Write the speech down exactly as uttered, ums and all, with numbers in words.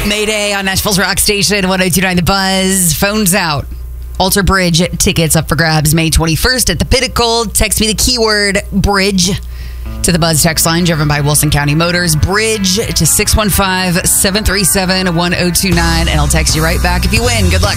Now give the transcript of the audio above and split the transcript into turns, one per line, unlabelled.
Mayday on Nashville's Rock Station, one oh two point nine The Buzz. Phones out. Alter Bridge tickets up for grabs May twenty-first at the Pinnacle. Text me the keyword bridge to the Buzz text line driven by Wilson County Motors. Bridge to six one five, seven three seven, one oh two nine, and I'll text you right back if you win. Good luck.